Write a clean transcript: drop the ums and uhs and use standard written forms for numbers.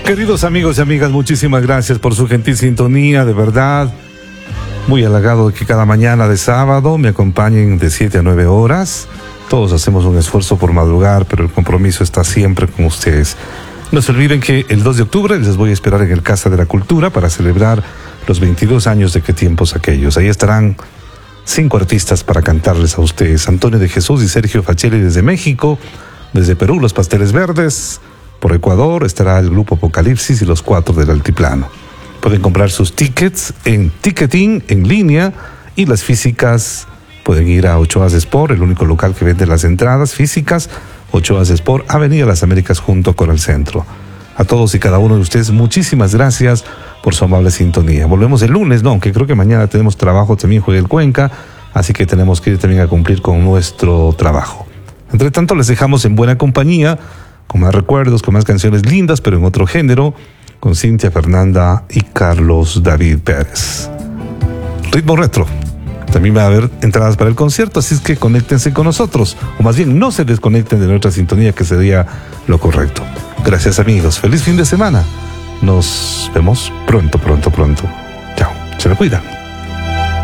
Queridos amigos y amigas, muchísimas gracias por su gentil sintonía, de verdad. Muy halagado de que cada mañana de sábado me acompañen de 7 a 9 horas. Todos hacemos un esfuerzo por madrugar, pero el compromiso está siempre con ustedes. No se olviden que el 2 de octubre les voy a esperar en el Casa de la Cultura para celebrar los 22 años de Qué tiempos aquellos. Ahí estarán 5 artistas para cantarles a ustedes: Antonio de Jesús y Sergio Facelli desde México, desde Perú Los Pasteles Verdes, por Ecuador estará el grupo Apocalipsis y los 4 del Altiplano. Pueden comprar sus tickets en Ticketing en línea, y las físicas pueden ir a Ochoa's Sport, el único local que vende las entradas físicas. Ochoa's Sport, Avenida Las Américas junto con el centro. A todos y cada uno de ustedes, muchísimas gracias por su amable sintonía. Volvemos el lunes, no, aunque creo que mañana tenemos trabajo, también juega el Cuenca, así que tenemos que ir también a cumplir con nuestro trabajo. Entre tanto, les dejamos en buena compañía, con más recuerdos, con más canciones lindas, pero en otro género, con Cintia Fernanda y Carlos David Pérez. Ritmo retro. También va a haber entradas para el concierto, así es que conéctense con nosotros, o más bien no se desconecten de nuestra sintonía, que sería lo correcto. Gracias, amigos. Feliz fin de semana. Nos vemos pronto. Chao. Se me cuidan.